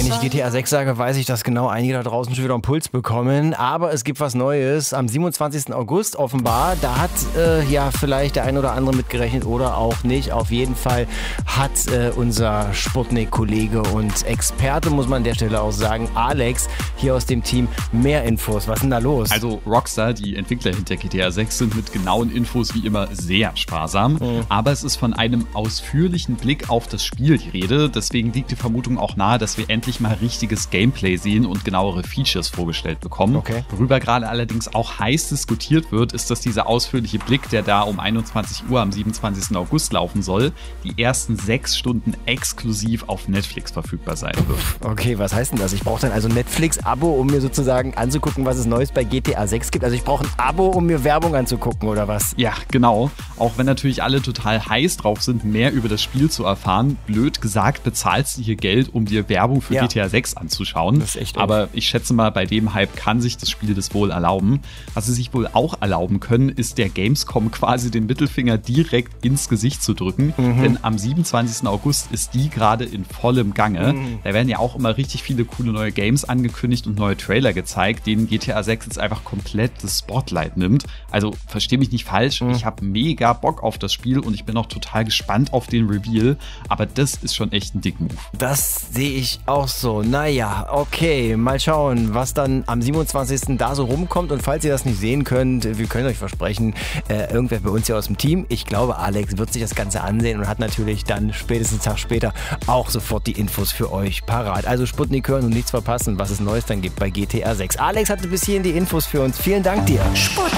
Wenn ich GTA 6 sage, weiß ich, dass genau einige da draußen schon wieder einen Puls bekommen. Aber es gibt was Neues. Am 27. August offenbar. Da hat ja vielleicht der ein oder andere mitgerechnet oder auch nicht. Auf jeden Fall hat unser Sputnik-Kollege und Experte, muss man an der Stelle auch sagen, Alex, hier aus dem Team, mehr Infos. Was ist denn da los? Also Rockstar, die Entwickler hinter GTA 6, sind mit genauen Infos wie immer sehr sparsam. Aber es ist von einem ausführlichen Blick auf das Spiel die Rede. Deswegen liegt die Vermutung auch nahe, dass wir endlich mal richtiges Gameplay sehen und genauere Features vorgestellt bekommen. Okay. Worüber gerade allerdings auch heiß diskutiert wird, ist, dass dieser ausführliche Blick, der da um 21 Uhr am 27. August laufen soll, die ersten 6 Stunden exklusiv auf Netflix verfügbar sein wird. Okay, was heißt denn das? Ich brauche dann also Netflix-Abo, um mir sozusagen anzugucken, was es Neues bei GTA 6 gibt. Also ich brauche ein Abo, um mir Werbung anzugucken, oder was? Ja, genau. Auch wenn natürlich alle total heiß drauf sind, mehr über das Spiel zu erfahren. Blöd gesagt, bezahlst du hier Geld, um dir Werbung für GTA 6 anzuschauen. Das ist echt Aber ich schätze mal, bei dem Hype kann sich das Spiel das wohl erlauben. Was sie sich wohl auch erlauben können, ist der Gamescom quasi den Mittelfinger direkt ins Gesicht zu drücken. Denn am 27. August ist die gerade in vollem Gange. Da werden ja auch immer richtig viele coole neue Games angekündigt und neue Trailer gezeigt, denen GTA 6 jetzt einfach komplett das Spotlight nimmt. Also versteh mich nicht falsch, ich habe mega Bock auf das Spiel und ich bin auch total gespannt auf den Reveal. Aber das ist schon echt ein Dick-Move. Das sehe ich auch so. Naja, okay, mal schauen, was dann am 27. da so rumkommt. Und falls ihr das nicht sehen könnt, wir können euch versprechen, irgendwer bei uns hier aus dem Team, ich glaube, Alex wird sich das Ganze ansehen und hat natürlich dann spätestens einen Tag später auch sofort die Infos für euch parat. Also Sputnik hören und nichts verpassen, was es Neues dann gibt bei GTA 6. Alex hatte bis hierhin die Infos für uns. Vielen Dank dir.